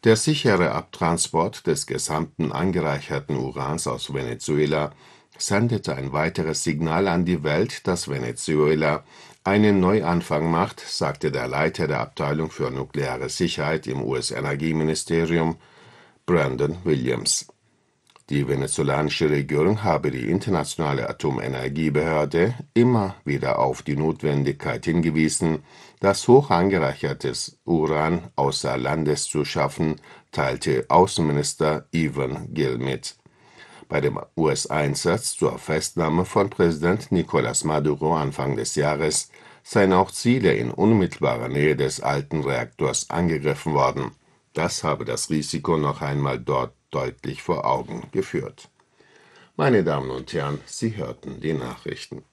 Der sichere Abtransport des gesamten angereicherten Urans aus Venezuela sendete ein weiteres Signal an die Welt, dass Venezuela einen Neuanfang macht, sagte der Leiter der Abteilung für nukleare Sicherheit im US-Energieministerium, Brandon Williams. Die venezolanische Regierung habe die Internationale Atomenergiebehörde immer wieder auf die Notwendigkeit hingewiesen, das hoch angereichertes Uran außer Landes zu schaffen, teilte Außenminister Yvonne Gill mit. Bei dem US-Einsatz zur Festnahme von Präsident Nicolás Maduro Anfang des Jahres seien auch Ziele in unmittelbarer Nähe des alten Reaktors angegriffen worden. Das habe das Risiko noch einmal dort deutlich vor Augen geführt. Meine Damen und Herren, Sie hörten die Nachrichten.